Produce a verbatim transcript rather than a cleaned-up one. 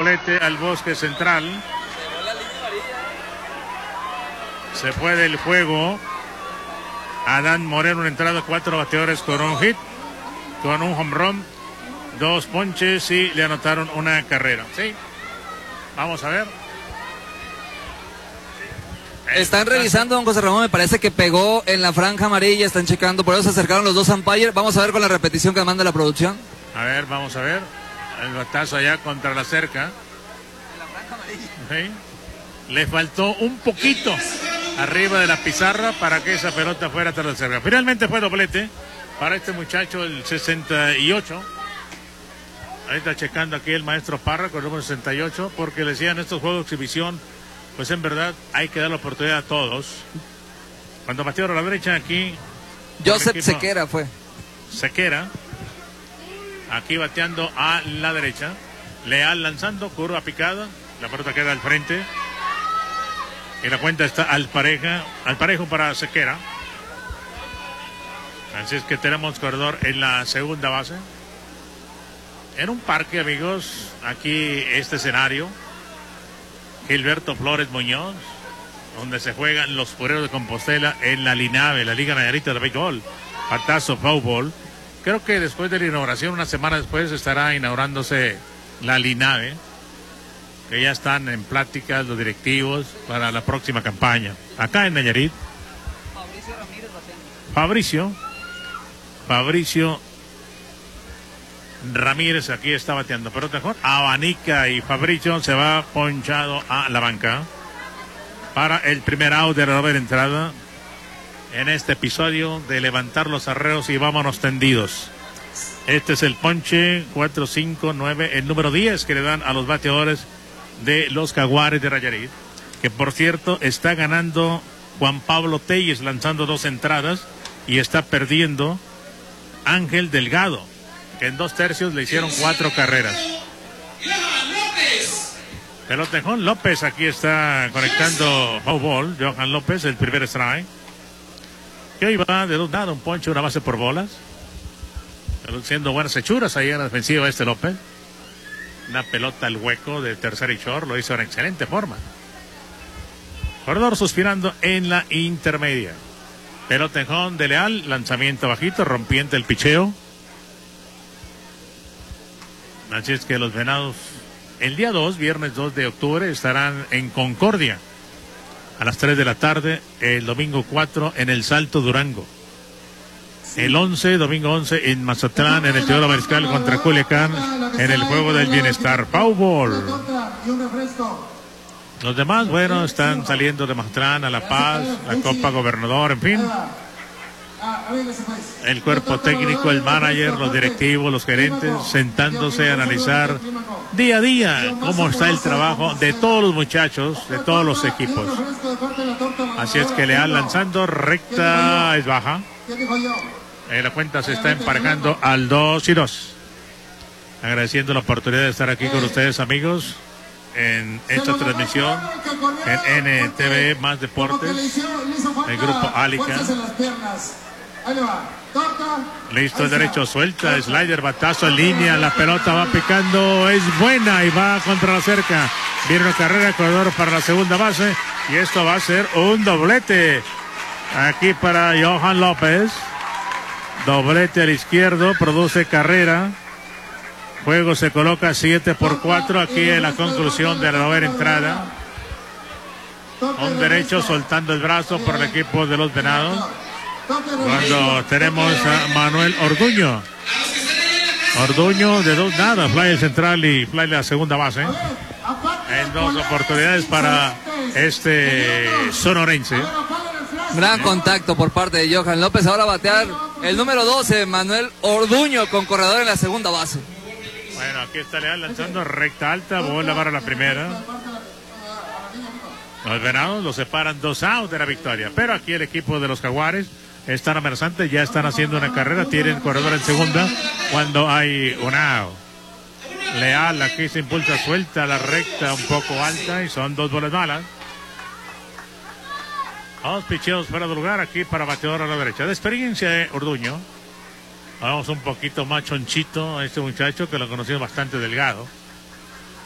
doblete al Bosque Central. Se fue del juego Adán Moreno, una entrada, cuatro bateadores con un hit, con un home run, dos ponches y le anotaron una carrera. Sí, vamos a ver. Están revisando, don José Ramón, me parece que pegó en la franja amarilla, están checando, por eso se acercaron los dos umpires. Vamos a ver con la repetición que manda la producción. A ver, vamos a ver. El batazo allá contra la cerca. En la franja amarilla. Sí. Le faltó un poquito arriba de la pizarra para que esa pelota fuera tras la cerca. Finalmente fue doblete para este muchacho, el sesenta y ocho. Ahí está checando aquí el maestro Parra con el número sesenta y ocho, porque le decían estos juegos de exhibición, pues en verdad hay que dar la oportunidad a todos. Cuando batearon a la derecha aquí, Joseph Sequera fue. Sequera, aquí bateando a la derecha. Leal lanzando, curva picada, la pelota queda al frente. Y la cuenta está al pareja, al parejo para Sequera. Así es que tenemos corredor en la segunda base. En un parque, amigos, aquí este escenario, Gilberto Flores Muñoz, donde se juegan los Fureros de Compostela en la LINAVE, la Liga Nayarita de Béisbol. Patazo, foul ball. Creo que después de la inauguración, una semana después, estará inaugurándose la LINAVE, que ya están en pláticas los directivos para la próxima campaña. Acá en Nayarit. Fabricio Ramírez bateando. Fabricio. Fabricio Ramírez aquí está bateando. Pero mejor, abanica y Fabricio se va ponchado a la banca para el primer out de la novena entrada en este episodio de levantar los arreos y vámonos tendidos. Este es el ponche cuatro, cinco, nueve, el número diez que le dan a los bateadores de los Jaguares de Nayarit, que por cierto está ganando Juan Pablo Telles lanzando dos entradas y está perdiendo Ángel Delgado, que en dos tercios le hicieron cuatro carreras. Pelotejón López aquí está conectando foul ball. Johan López, el primer strike. Que hoy va de dos nada, un ponche, una base por bolas. Haciendo buenas hechuras ahí en la defensiva este López. Una pelota al hueco de tercer y short, lo hizo en excelente forma. Corredor suspirando en la intermedia. Pelotejón de Leal, lanzamiento bajito, rompiente el picheo. Así es que los Venados el día dos, viernes dos de octubre, estarán en Concordia a las tres de la tarde, el domingo cuatro en el Salto Durango. El once, domingo once en Mazatlán, en el Teodoro Mariscal contra Culiacán, en el Juego del Bienestar. Foul ball. Los demás, bueno, están saliendo de Mazatlán a La Paz, la Copa Gobernador, en fin. El cuerpo técnico, el manager, los directivos, los gerentes, sentándose a analizar día a día cómo está el trabajo de todos los muchachos, de todos los equipos. Así es que Leal lanzando, recta es baja. Eh, la cuenta se está emparejando al dos y dos. Agradeciendo la oportunidad de estar aquí con ustedes, amigos, en esta transmisión en N T V Más Deportes, el grupo Alica. Listo, el derecho, suelta, slider, batazo en línea, la pelota va picando, es buena y va contra la cerca. Viene una carrera, corredor para la segunda base y esto va a ser un doblete aquí para Johan López. Doblete al izquierdo, produce carrera. Juego se coloca siete por cuatro aquí en la conclusión de la novena entrada. Un derecho soltando el brazo por el equipo de los Venados. Cuando tenemos a Manuel Orduño. Orduño de dos nada, fly central y fly la segunda base. En dos oportunidades para este sonorense. Gran contacto por parte de Johan López. Ahora batear el número doce, Manuel Orduño, con corredor en la segunda base. Bueno, aquí está Leal lanzando recta alta, bola para la primera. Los Venados los separan dos outs de la victoria, pero aquí el equipo de los Jaguares están amenazantes, ya están haciendo una carrera, tienen corredor en segunda cuando hay un out. Leal aquí se impulsa, suelta la recta un poco alta y son dos bolas malas. Dos picheos fuera de lugar aquí para bateador a la derecha. De experiencia de Orduño. Vamos un poquito más chonchito a este muchacho que lo conocimos bastante delgado.